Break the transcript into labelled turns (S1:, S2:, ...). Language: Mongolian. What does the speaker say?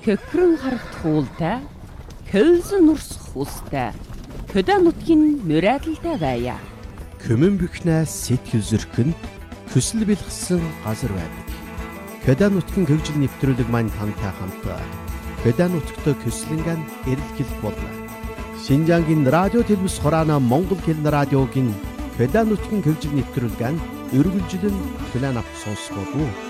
S1: Көхрөн харагт хуултай, хөлзөн нурсах устай, хөдөө нутгийн мөрөөдөлтэй байя.
S2: Көмөн бөхнээс сэтгэл зөрхөнд хүсэл бэлгсэн газар байдаг. Хөдөө нутгийн хөгжил нэвтрүүлэг маань тантай хамт хөдөө нутагт көслөнгөн эрэлхийлэх болно. Шинжаангийн радио телевиз хураана Монгол хэл радиогийн хөдөө нутгийн хөгжил нэвтрүүлгэн өргөлжлөн план авах сонсгоо.